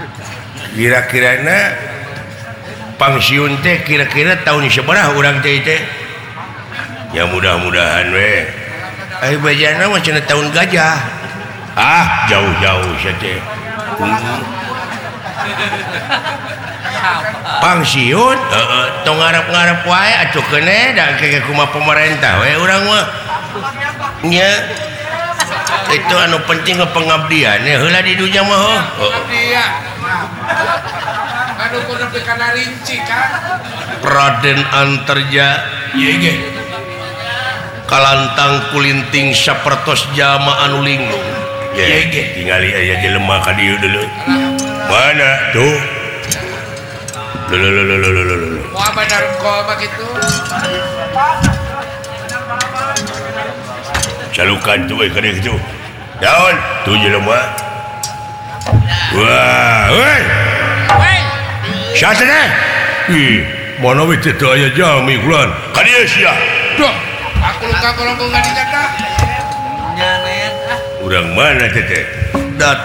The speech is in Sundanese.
kira-kirana pangsiun teh kira-kira tahun seberapa urang teh ya mudah-mudahan we bajana mah cenah tahun gajah jauh-jauh teh pangsiun tong ngarep-ngarep wae atuh keneh da kege kumaha pemerintah we urang mah nya itu anu penting pengabdian ya heula di dunya mah pengabdian anu kudu kana rinci kan Raden Antarja ieu ge kalantang kulinting sapertos jama anu linglung ieu ge tingali aya jelema ka dieu deuleu mana tuh moal bener kol mah kitu calukan tuh we kadek itu daun tuh jelema wah weh satana mana we teh aya jami kulan ka dieu sia duh aku luka kolong enggak dijaga urang mana teh